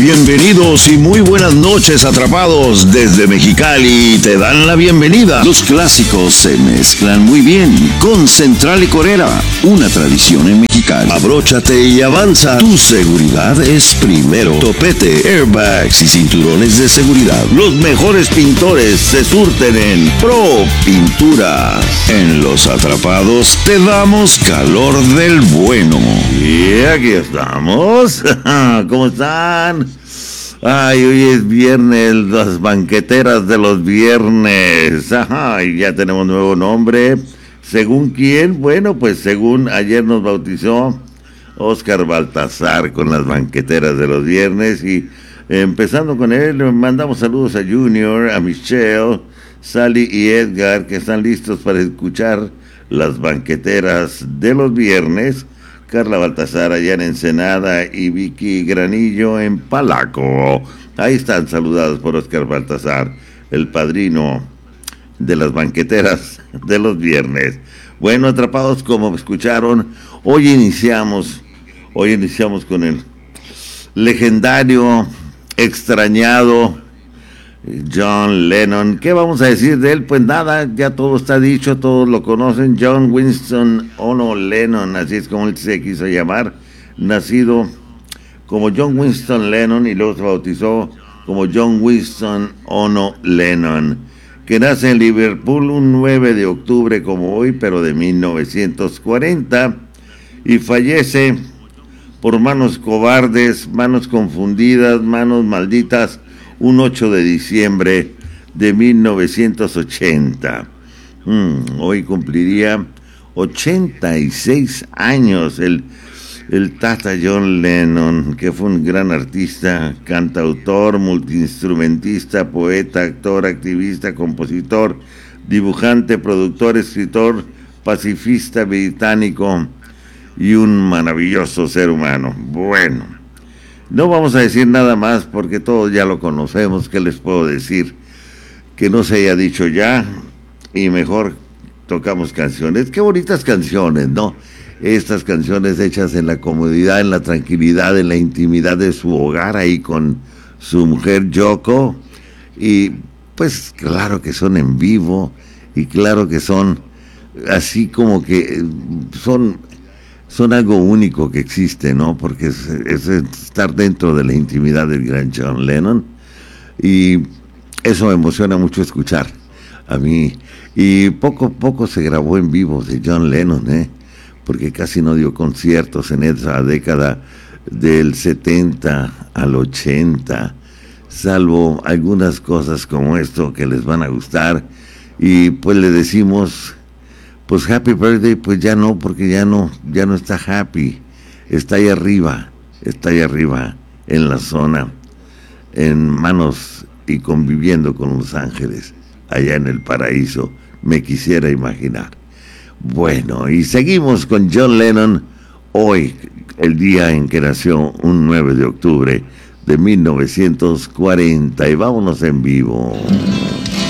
Bienvenidos y muy buenas noches, atrapados. Desde Mexicali te dan la bienvenida. Los clásicos se mezclan muy bien con Central Licorera, una tradición en Mexicali. Abróchate y avanza. Tu seguridad es primero. Topete, airbags y cinturones de seguridad. Los mejores pintores se surten en Pro Pintura. En Los Atrapados te damos calor del bueno. Y aquí estamos. ¿Cómo están? Ay, hoy es viernes, las banqueteras de los viernes. Ajá, y ya tenemos nuevo nombre. ¿Según quién? Bueno, pues según ayer nos bautizó Oscar Baltazar con las banqueteras de los viernes. Y empezando con él, mandamos saludos a Junior, a Michelle, Sally y Edgar, que están listos para escuchar las banqueteras de los viernes. Carla Baltazar allá en Ensenada y Vicky Granillo en Palaco. Ahí están saludados por Oscar Baltazar, el padrino de las banqueteras de los viernes. Bueno, atrapados, como escucharon, hoy iniciamos con el legendario, extrañado John Lennon. ¿Qué vamos a decir de él? Pues nada, ya todo está dicho, todos lo conocen. John Winston Ono Lennon, así es como él se quiso llamar, nacido como John Winston Lennon y luego se bautizó como John Winston Ono Lennon, que nace en Liverpool un 9 de octubre como hoy, pero de 1940, y fallece por manos cobardes, manos confundidas, manos malditas, un 8 de diciembre de 1980. Hoy cumpliría 86 años el Tata John Lennon, que fue un gran artista, cantautor, multiinstrumentista, poeta, actor, activista, compositor, dibujante, productor, escritor, pacifista británico y un maravilloso ser humano. Bueno, no vamos a decir nada más porque todos ya lo conocemos. ¿Qué les puedo decir? Que no se haya dicho ya y mejor tocamos canciones. Qué bonitas canciones, ¿no? Estas canciones hechas en la comodidad, en la tranquilidad, en la intimidad de su hogar, ahí con su mujer Yoko. Y pues claro que son en vivo y claro que son así como que son algo único que existe, ¿no? Porque es estar dentro de la intimidad del gran John Lennon, y eso me emociona mucho escuchar a mí. Y poco a poco se grabó en vivo de John Lennon, porque casi no dio conciertos en esa década del 70 al 80, salvo algunas cosas como esto que les van a gustar. Y pues le decimos, pues Happy Birthday, pues ya no, porque ya no está happy, está ahí arriba, en la zona, en manos y conviviendo con los ángeles, allá en el paraíso, me quisiera imaginar. Bueno, y seguimos con John Lennon, hoy, el día en que nació, un 9 de octubre de 1940, y vámonos en vivo.